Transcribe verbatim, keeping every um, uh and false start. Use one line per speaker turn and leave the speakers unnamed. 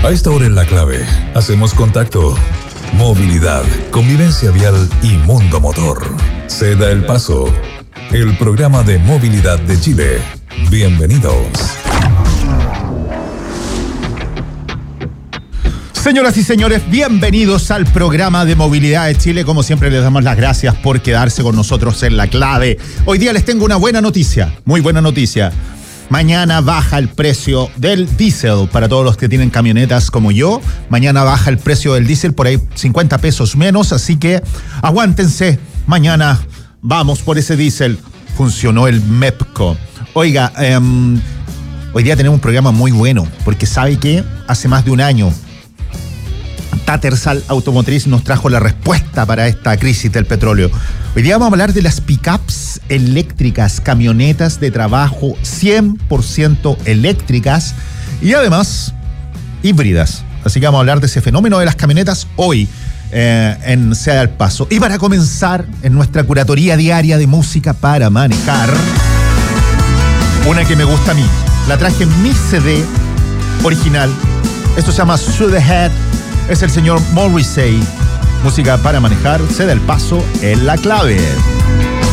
A esta hora en La Clave, hacemos contacto, movilidad, convivencia vial y mundo motor. Se da el paso, el programa de movilidad de Chile. Bienvenidos.
Señoras y señores, bienvenidos al programa de Movilidad de Chile. Como siempre, les damos las gracias por quedarse con nosotros en La Clave. Hoy día les tengo una buena noticia, muy buena noticia. Mañana baja el precio del diésel para todos los que tienen camionetas como yo. Mañana baja el precio del diésel por ahí cincuenta pesos menos, así que aguántense. Mañana vamos por ese diésel. Funcionó el MEPCO. Oiga, eh, hoy día tenemos un programa muy bueno, porque ¿sabe qué? Hace más de un año Tattersall Automotriz nos trajo la respuesta para esta crisis del petróleo. Hoy día vamos a hablar de las pickups eléctricas, camionetas de trabajo cien por ciento eléctricas y además híbridas. Así que vamos a hablar de ese fenómeno de las camionetas hoy eh, en Se da el Paso. Y para comenzar, en nuestra curatoría diaria de música para manejar, una que me gusta a mí. La traje en mi C D original. Esto se llama Through the Head. Es el señor Morrissey. Música para manejar, Se da el Paso en La Clave.